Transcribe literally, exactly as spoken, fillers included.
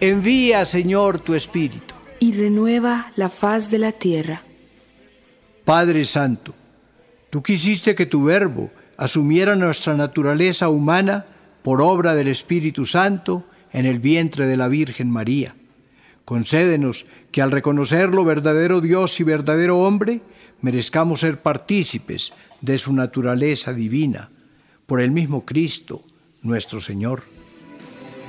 Envía, Señor, tu Espíritu. Y renueva la faz de la tierra. Padre Santo, tú quisiste que tu Verbo asumiera nuestra naturaleza humana por obra del Espíritu Santo en el vientre de la Virgen María. Concédenos que al reconocerlo verdadero Dios y verdadero hombre, merezcamos ser partícipes de su naturaleza divina, por el mismo Cristo, nuestro Señor.